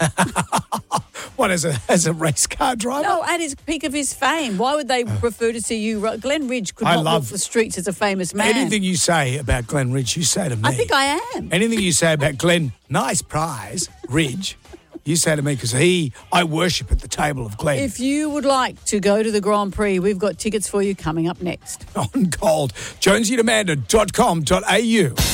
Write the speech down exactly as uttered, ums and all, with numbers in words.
What, as a as a race car driver? No, at his peak of his fame. Why would they prefer to see you? ri- Glenn Ridge could I not love- walk the streets as a famous man. Anything you say about Glenn Ridge, you say to me. I think I am. Anything you say about Glenn, nice prize, Ridge, you say to me because he, I worship at the table of Glenn. If you would like to go to the Grand Prix, we've got tickets for you coming up next. On gold. jonesy and amanda dot com dot a u